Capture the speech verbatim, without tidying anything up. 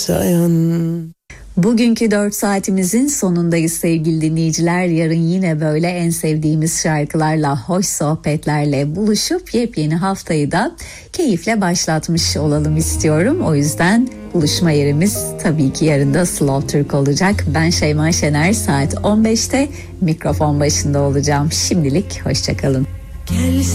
Sayan. Bugünkü dört saatimizin sonundayız sevgili dinleyiciler. Yarın yine böyle en sevdiğimiz şarkılarla, hoş sohbetlerle buluşup yepyeni haftayı da keyifle başlatmış olalım istiyorum. O yüzden buluşma yerimiz tabii ki yarın da Slow Türk olacak. Ben Şeyma Şener, saat on beşte mikrofon başında olacağım. Şimdilik hoşça kalın.